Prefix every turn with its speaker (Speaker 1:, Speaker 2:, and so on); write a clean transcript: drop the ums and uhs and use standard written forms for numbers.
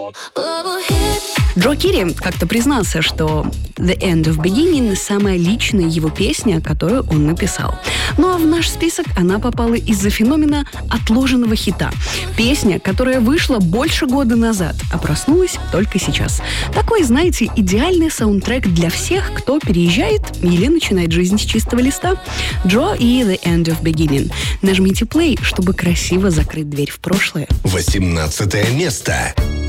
Speaker 1: Джо Кирри как-то признался, что «The End of Beginning» — самая личная его песня, которую он написал. Ну а в наш список она попала из-за феномена отложенного хита. Песня, которая вышла больше года назад, а проснулась только сейчас. Такой, знаете, идеальный саундтрек для всех, кто переезжает или начинает жизнь с чистого листа. Джо и «The End of Beginning». Нажмите play, чтобы красиво закрыть дверь в прошлое.
Speaker 2: 18 место.